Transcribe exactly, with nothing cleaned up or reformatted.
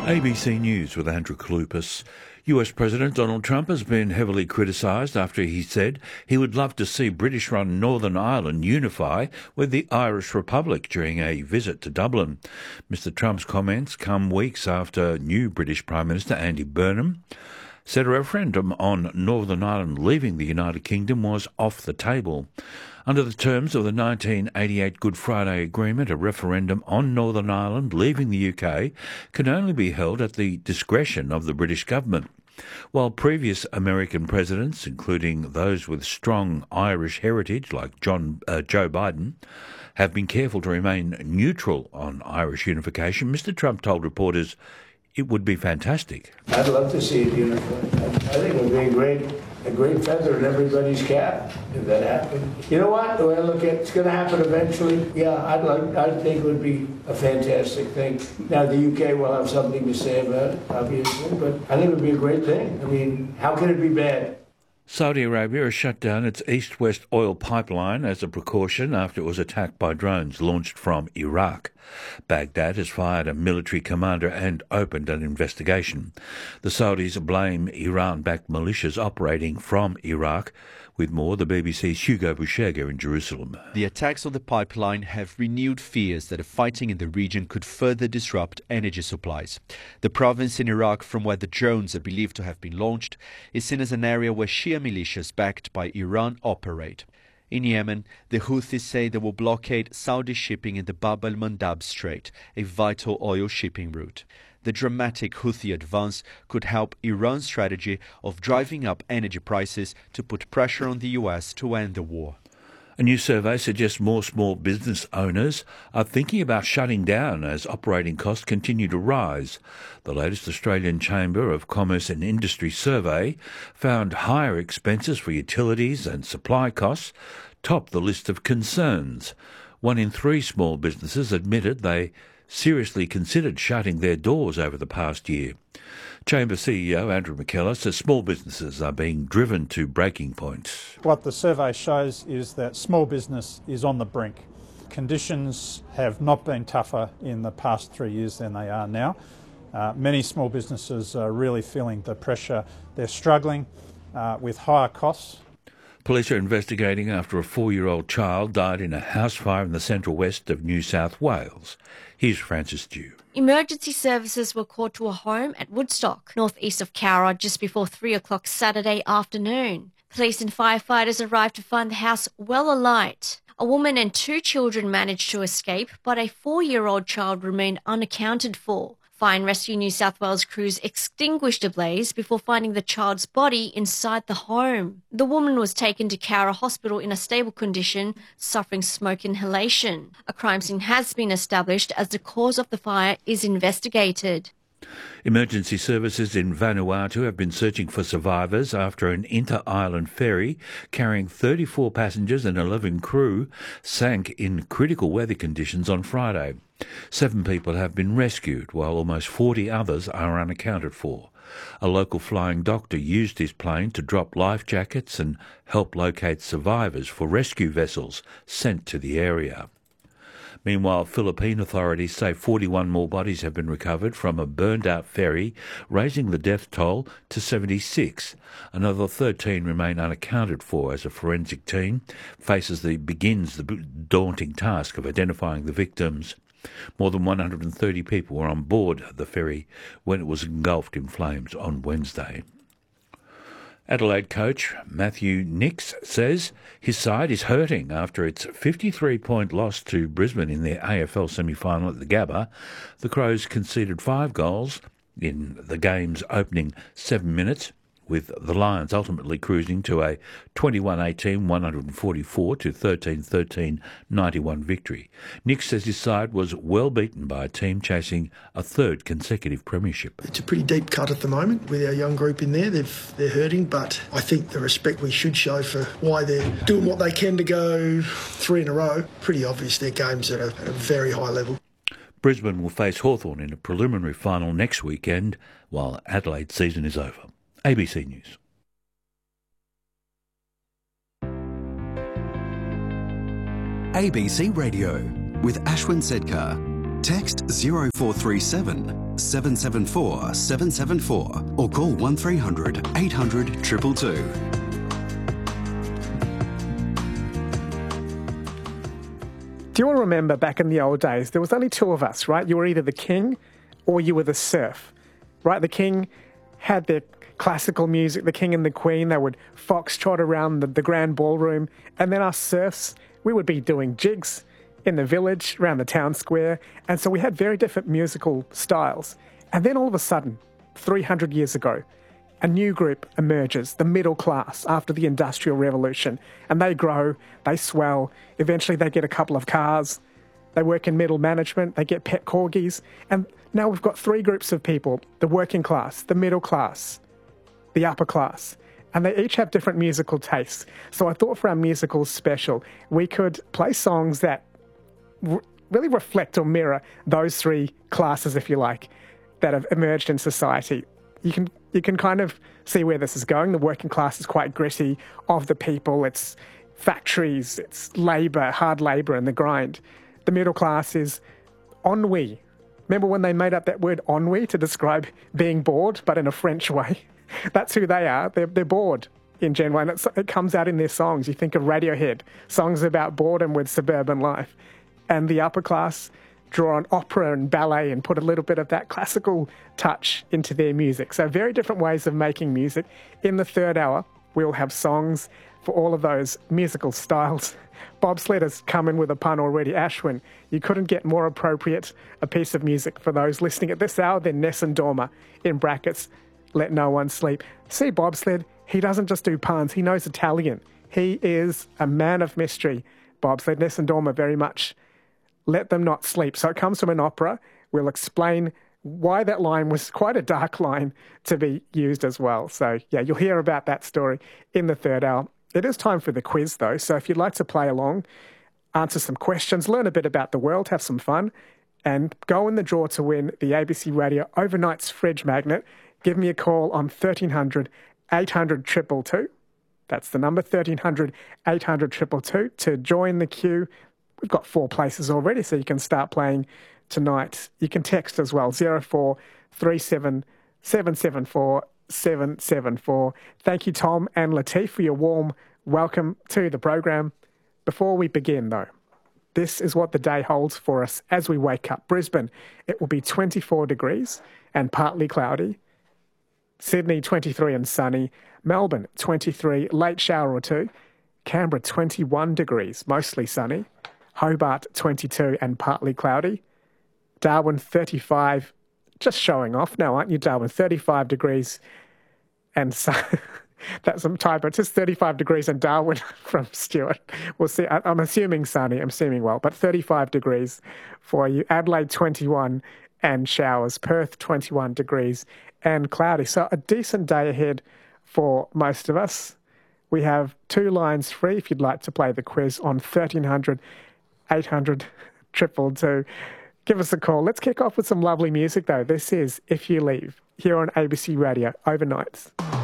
A B C News with Andrew Kalupis. U S President Donald Trump has been heavily criticised after he said he would love to see British-run Northern Ireland unify with the Irish Republic during a visit to Dublin. Mister Trump's comments come weeks after new British Prime Minister Andy Burnham said a referendum on Northern Ireland leaving the United Kingdom was off the table. Under the terms of the nineteen eighty-eight Good Friday Agreement, a referendum on Northern Ireland leaving the U K can only be held at the discretion of the British government. While previous American presidents, including those with strong Irish heritage like John uh, Joe Biden, have been careful to remain neutral on Irish unification, Mister Trump told reporters it would be fantastic. I'd love to see it unified. I think it would be a great, a great feather in everybody's cap if that happened. You know what? The way I look at it, it's going to happen eventually. Yeah, I'd like. I think it would be a fantastic thing. Now the U K will have something to say about it, obviously, but I think it would be a great thing. I mean, how can it be bad? Saudi Arabia has shut down its east-west oil pipeline as a precaution after it was attacked by drones launched from Iraq. Baghdad has fired a military commander and opened an investigation. The Saudis blame Iran-backed militias operating from Iraq. With more, the B B C's Hugo Bushega in Jerusalem. The attacks on the pipeline have renewed fears that the fighting in the region could further disrupt energy supplies. The province in Iraq from where the drones are believed to have been launched is seen as an area where Shia militias backed by Iran operate. In Yemen, the Houthis say they will blockade Saudi shipping in the Bab al-Mandab Strait, a vital oil shipping route. The dramatic Houthi advance could help Iran's strategy of driving up energy prices to put pressure on the U S to end the war. A new survey suggests more small business owners are thinking about shutting down as operating costs continue to rise. The latest Australian Chamber of Commerce and Industry survey found higher expenses for utilities and supply costs top the list of concerns. One in three small businesses admitted they seriously considered shutting their doors over the past year. Chamber C E O Andrew McKellar says small businesses are being driven to breaking points. What the survey shows is that small business is on the brink. Conditions have not been tougher in the past three years than they are now. Uh, many small businesses are really feeling the pressure. They're struggling uh, with higher costs. Police are investigating after a four-year-old child died in a house fire in the central west of New South Wales. Here's Francis Dew. Emergency services were called to a home at Woodstock, northeast of Cowra, just before three o'clock Saturday afternoon. Police and firefighters arrived to find the house well alight. A woman and two children managed to escape, but a four-year-old child remained unaccounted for. Fire and Rescue New South Wales crews extinguished the blaze before finding the child's body inside the home. The woman was taken to Cowra Hospital in a stable condition, suffering smoke inhalation. A crime scene has been established as the cause of the fire is investigated. Emergency services in Vanuatu have been searching for survivors after an inter-island ferry carrying thirty-four passengers and eleven crew sank in critical weather conditions on Friday. Seven people have been rescued, while almost forty others are unaccounted for. A local flying doctor used his plane to drop life jackets and help locate survivors for rescue vessels sent to the area. Meanwhile, Philippine authorities say forty-one more bodies have been recovered from a burned-out ferry, raising the death toll to seventy-six. Another thirteen remain unaccounted for as a forensic team faces the begins the daunting task of identifying the victims. More than one hundred thirty people were on board the ferry when it was engulfed in flames on Wednesday. Adelaide coach Matthew Nicks says his side is hurting after its fifty-three point loss to Brisbane in their A F L semi-final at the Gabba. The Crows conceded five goals in the game's opening seven minutes, with the Lions ultimately cruising to a twenty-one eighteen, one forty-four to thirteen thirteen, ninety-one victory. Nick says his side was well beaten by a team chasing a third consecutive premiership. It's a pretty deep cut at the moment with our young group in there. They've, they're hurting, but I think the respect we should show for why they're doing what they can to go three in a row, pretty obvious their games at a, at a very high level. Brisbane will face Hawthorn in a preliminary final next weekend, while Adelaide's season is over. A B C News. A B C Radio with Ashwin Sedkar. Text zero four three seven, seven seven four, seven seven four or call one three hundred, eight hundred, two two two. Do you all remember back in the old days, there was only two of us, right? You were either the king or you were the serf, right? The king had their classical music, the king and the queen, they would foxtrot around the, the grand ballroom, and then us serfs, we would be doing jigs in the village, around the town square, and so we had very different musical styles. And then all of a sudden, three hundred years ago, a new group emerges, the middle class, after the Industrial Revolution, and they grow, they swell, eventually they get a couple of cars, they work in middle management, they get pet corgis, and now we've got three groups of people, the working class, the middle class, the upper class, and they each have different musical tastes. So I thought for our musical special, we could play songs that r- really reflect or mirror those three classes, if you like, that have emerged in society. You can you can kind of see where this is going. The working class is quite gritty, of the people, it's factories, it's labour, hard labour and the grind. The middle class is ennui. Remember when they made up that word ennui to describe being bored, but in a French way? That's who they are. They're, they're bored in Gen Y, and it's, it comes out in their songs. You think of Radiohead, songs about boredom with suburban life. And the upper class draw on opera and ballet and put a little bit of that classical touch into their music. So very different ways of making music. In the third hour, we'll have songs for all of those musical styles. Bobsled has come in with a pun already. Ashwin, you couldn't get more appropriate a piece of music for those listening at this hour than Nessun Dorma, in brackets, Let No One Sleep. See, Bobsled, he doesn't just do puns, he knows Italian. He is a man of mystery, Bobsled. Nessun Dorma very much. Let Them Not Sleep. So it comes from an opera. We'll explain why that line was quite a dark line to be used as well. So, yeah, you'll hear about that story in the third hour. It is time for the quiz, though. So if you'd like to play along, answer some questions, learn a bit about the world, have some fun, and go in the draw to win the A B C Radio Overnight's Fridge Magnet, give me a call on thirteen hundred, eight hundred, two two two. That's the number, thirteen hundred, eight hundred, two two two, to join the queue. We've got four places already, so you can start playing tonight. You can text as well, zero four three seven, seven seven four, seven seven four. Thank you, Tom and Latif, for your warm welcome to the program. Before we begin, though, this is what the day holds for us as we wake up. Brisbane, it will be twenty-four degrees and partly cloudy. Sydney, twenty-three and sunny. Melbourne, twenty-three, late shower or two. Canberra, twenty-one degrees, mostly sunny. Hobart, twenty-two and partly cloudy. Darwin, thirty-five, just showing off now, aren't you, Darwin? thirty-five degrees and sun. That's some typo. It's just thirty-five degrees in Darwin from Stuart. We'll see. I'm assuming sunny. I'm assuming well, but thirty-five degrees for you. Adelaide, twenty-one and showers. Perth, twenty-one degrees and cloudy. So a decent day ahead for most of us. We have two lines free if you'd like to play the quiz on thirteen hundred, eight hundred, two two two. Give us a call. Let's kick off with some lovely music, though. This is If You Leave, here on A B C Radio Overnights.